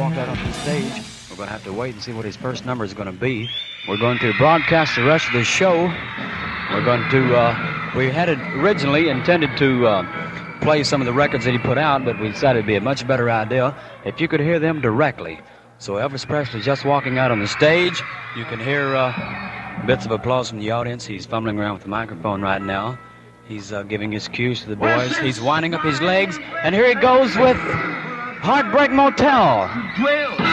walk out on the stage. We're going to have to wait and see what his first number is going to be. We're going to broadcast the rest of the show. We're going to, we had it originally intended to play some of the records that he put out, but we decided it'd be a much better idea if you could hear them directly. So Elvis Presley's just walking out on the stage. You can hear bits of applause from the audience. He's fumbling around with the microphone right now. He's giving his cues to the boys. He's winding up his legs, and here he goes with Heartbreak Motel.